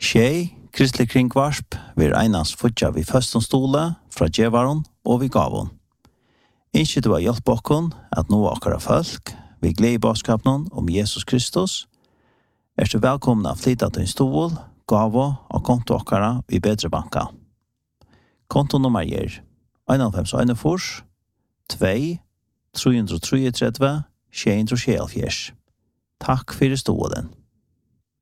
Tjej, kristelig kringvarsp, vi einans futja vi føston stole, fra djevaron og vi gavon. Innskje du har hjelp okkon at nå akkara folk, vi gled i baskapnon om Jesus Kristus, du velkommen å flytta til en stol, gavo og konto akkara i bedre banka. Kontonummer gir 51 2 333 674. Takk for stolen.